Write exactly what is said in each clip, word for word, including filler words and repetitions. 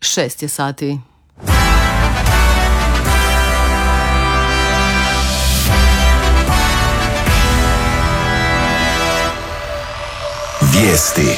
šest je sati. Vijesti.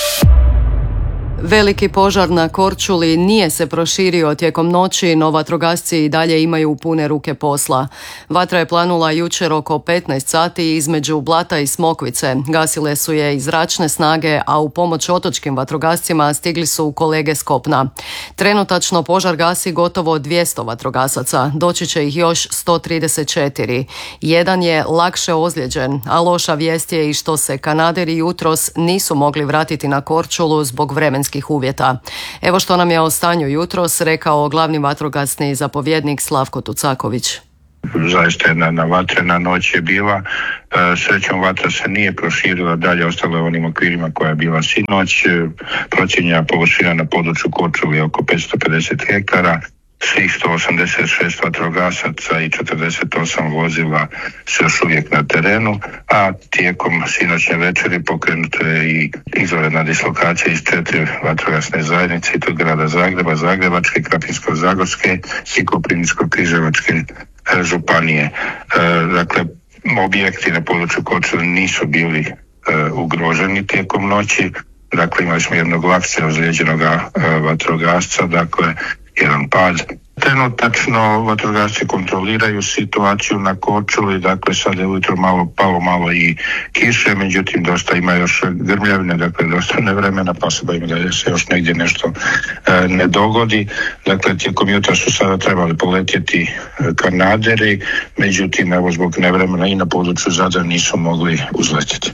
Veliki požar na Korčuli nije se proširio tijekom noći, no vatrogasci i dalje imaju pune ruke posla. Vatra je planula jučer oko petnaest sati između Blata i Smokvice. Gasile su je i zračne snage, a u pomoć otočkim vatrogascima stigli su kolege s kopna. Trenutačno požar gasi gotovo dvjesto vatrogasaca, doći će ih još sto trideset četiri. Jedan je lakše ozlijeđen, a loša vijest je i što se kanaderi jutros nisu mogli vratiti na Korčulu zbog vremenskih uvjeta. Evo što nam je o stanju jutros rekao glavni vatrogasni zapovjednik Slavko Tucaković. Zaista jedna vatrena noć je bila. Srećom vatra se nije proširila dalje, ostalo je u onim okvirima koja je bila sinoć. Procijenjena površina na području Korčule je oko petsto pedeset hektara. Svih sto osamdeset šest vatrogasaca i četrdeset osam vozila su još uvijek na terenu, a tijekom sinoćnje večeri pokrenuto je i izvanredna dislokacija iz četiri vatrogasne zajednice, i to grada Zagreba, Zagrebačke, Krapinsko-zagorske i Koprivničko-križevačke županije. Dakle, objekti na području Korčule nisu bili ugroženi tijekom noći. Dakle, imali smo jednog lakše ozlijeđenog vatrogasca, dakle, jedan pad. Trenutačno vatrogasci kontroliraju situaciju na Korčuli, dakle sad je ujutro malo palo malo i kiše, međutim dosta ima još grmljavine, dakle dosta nevremena, pa se bojimo da se još negdje nešto e, ne dogodi. Dakle, tijekom jutra su sada trebali poletjeti kanaderi, međutim evo zbog nevremena i na području Zadra nisu mogli uzletjeti.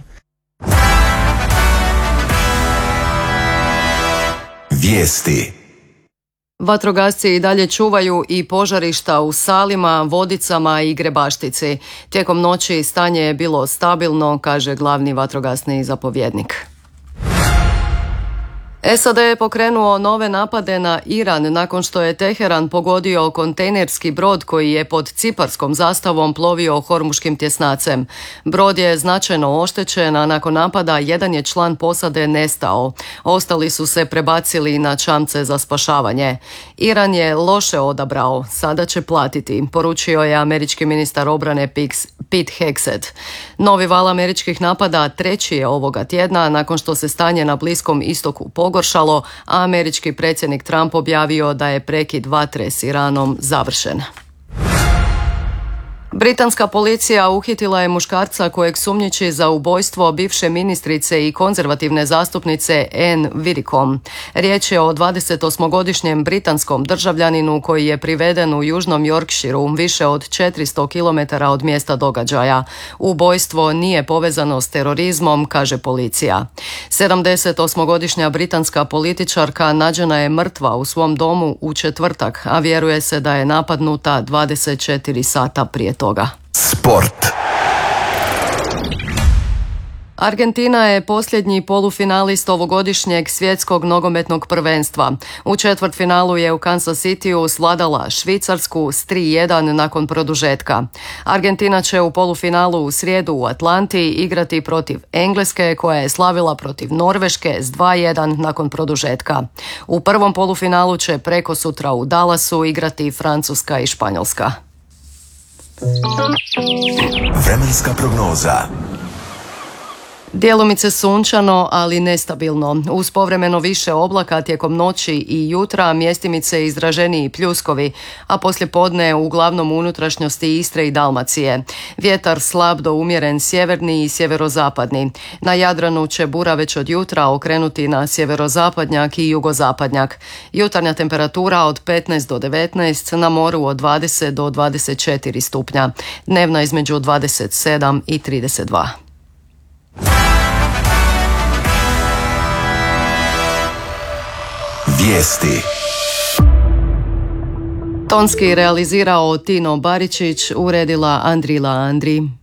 Vijesti. Vatrogasci i dalje čuvaju i požarišta u Salima, Vodicama i Grebaštici. Tijekom noći stanje je bilo stabilno, kaže glavni vatrogasni zapovjednik. S A D je pokrenuo nove napade na Iran nakon što je Teheran pogodio kontejnerski brod koji je pod ciparskom zastavom plovio hormuškim tjesnacem. Brod je značajno oštećen, a nakon napada jedan je član posade nestao. Ostali su se prebacili na čamce za spašavanje. Iran je loše odabrao, sada će platiti, poručio je američki ministar obrane Pete Hegseth. Novi val američkih napada treći je ovoga tjedna nakon što se stanje na Bliskom istoku pogoršalo, a američki predsjednik Trump objavio da je prekid vatre s Iranom završen. Britanska policija uhitila je muškarca kojeg sumnjiči za ubojstvo bivše ministrice i konzervativne zastupnice Anne Widdecombe. Riječ je o dvadesetosmogodišnjem britanskom državljaninu koji je priveden u južnom Yorkshireu, više od četiristo kilometara od mjesta događaja. Ubojstvo nije povezano s terorizmom, kaže policija. sedamdesetosmogodišnja britanska političarka nađena je mrtva u svom domu u četvrtak, a vjeruje se da je napadnuta dvadeset četiri sata prije toga. Sport. Argentina je posljednji polufinalist ovogodišnjeg svjetskog nogometnog prvenstva. U četvrtfinalu je u Kansas Cityu svladala Švicarsku s tri jedan nakon produžetka. Argentina će u polufinalu u srijedu u Atlanti igrati protiv Engleske koja je slavila protiv Norveške s dva jedan nakon produžetka. U prvom polufinalu će prekosutra u Dallasu igrati Francuska i Španjolska. Vremenska prognoza. Djelomice sunčano, ali nestabilno. Uz povremeno više oblaka tijekom noći i jutra mjestimice izraženiji pljuskovi, a poslijepodne uglavnom u unutrašnjosti Istre i Dalmacije. Vjetar slab do umjeren sjeverni i sjeverozapadni. Na Jadranu će bura već od jutra okrenuti na sjeverozapadnjak i jugozapadnjak. Jutarnja temperatura od petnaest do devetnaest, na moru od dvadeset do dvadeset četiri stupnja. Dnevna između dvadeset sedam i trideset dva. Vijesti. Tonski realizirao Tino Baričić, uredila Andrila Andri.